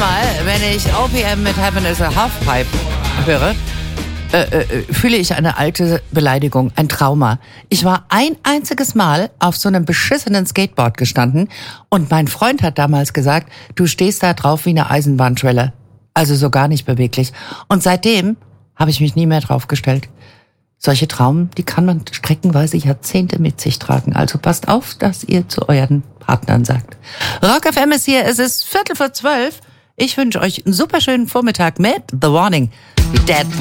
Mal, wenn ich OPM mit Heaven is a Halfpipe höre, fühle ich eine alte Beleidigung, ein Trauma. Ich war ein einziges Mal auf so einem beschissenen Skateboard gestanden und mein Freund hat damals gesagt, du stehst da drauf wie eine Eisenbahnschwelle. Also so gar nicht beweglich. Und seitdem habe ich mich nie mehr draufgestellt. Solche Traumen, die kann man streckenweise Jahrzehnte mit sich tragen. Also passt auf, dass ihr zu euren Partnern sagt. Rock FM ist hier, es ist 11:45. Ich wünsche euch einen super schönen Vormittag mit The Warning, Dead